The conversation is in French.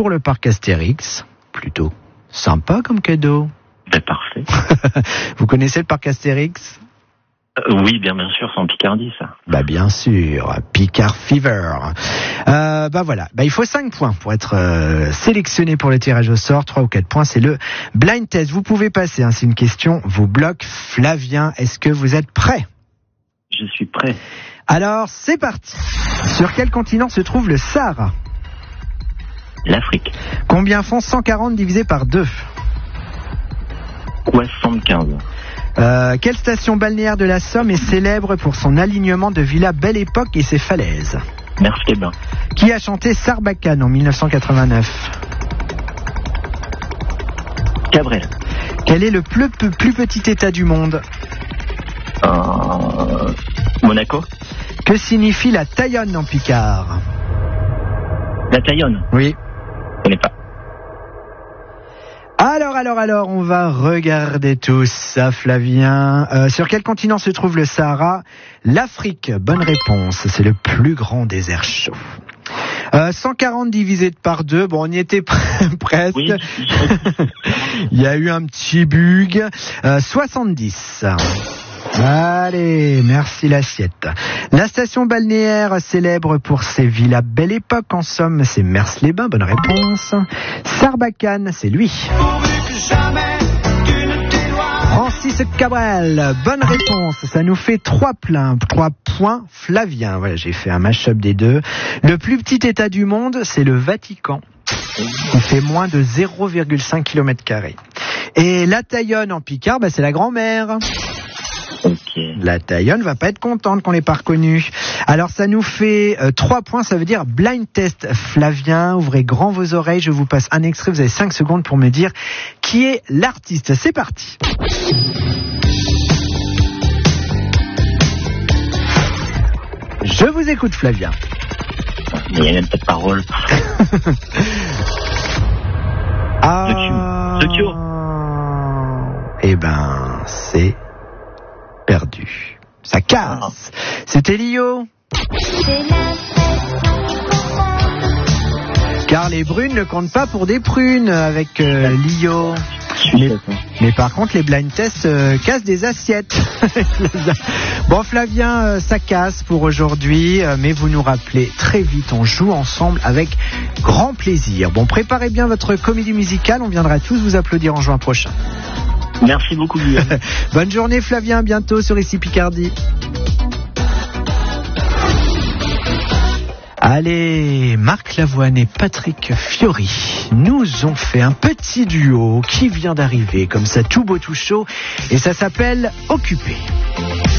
pour le parc Astérix. Plutôt sympa comme cadeau. Ben, parfait. Vous connaissez le parc Astérix ? Oui, bien sûr, c'est en Picardie, ça. Bah bien sûr, Picard Fever. Voilà, il faut 5 points pour être sélectionné pour le tirage au sort. 3 ou 4 points, c'est le blind test. Vous pouvez passer, c'est une question vous bloque. Flavien, est-ce que vous êtes prêt ? Je suis prêt. Alors, c'est parti. Sur quel continent se trouve le Sahara ? L'Afrique. Combien font 140 divisé par 2 ? 75. Quelle station balnéaire de la Somme est célèbre pour son alignement de villas Belle Époque et ses falaises ? Mers-les-Bains. Qui a chanté Sarbacane en 1989 ? Cabrel. Quel est le plus petit état du monde ? Monaco. Que signifie la taillonne en picard ? La taillonne. Oui. Je connais pas. Alors, on va regarder tout ça, Flavien. Sur quel continent se trouve le Sahara ? L'Afrique. Bonne réponse. C'est le plus grand désert chaud. 140 divisé par 2. Bon, on y était presque. Oui. Il y a eu un petit bug. 70. Allez, merci l'assiette. La station balnéaire célèbre pour ses villas Belle Époque en Somme, c'est Mers-les-Bains, bonne réponse. Sarbacane, c'est lui. Francis Cabrel, bonne réponse. Ça nous fait 3 points. Flavien, voilà, j'ai fait un mash-up des deux. Le plus petit état du monde, c'est le Vatican. Il fait moins de 0,5 km². Et la taillonne en picard, c'est la grand-mère. Okay. La taillonne va pas être contente qu'on l'ait pas reconnue. Alors ça nous fait 3 points, ça veut dire blind test. Flavien, ouvrez grand vos oreilles, je vous passe un extrait, vous avez 5 secondes pour me dire qui est l'artiste. C'est parti. Je vous écoute, Flavien. Mais il n'y a même pas de parole. Tokyo. Eh ben, c'est perdu. Ça casse. C'était Lio. Car les brunes ne comptent pas pour des prunes avec Lio. Mais par contre, les blind tests cassent des assiettes. Bon, Flavien, ça casse pour aujourd'hui, mais vous nous rappelez très vite, on joue ensemble avec grand plaisir. Bon, préparez bien votre comédie musicale, on viendra tous vous applaudir en juin prochain. Merci beaucoup, Guillaume. Bonne journée, Flavien, à bientôt sur Ici Picardie. Allez, Marc Lavoine et Patrick Fiori nous ont fait un petit duo qui vient d'arriver, comme ça tout beau tout chaud, et ça s'appelle Occupé.